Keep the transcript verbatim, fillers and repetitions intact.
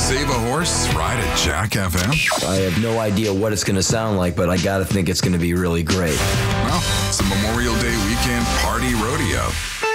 Save a horse, ride at Jack F M? I have no idea what it's going to sound like, but I got to think it's going to be really great. Well, it's a Memorial Day weekend party rodeo.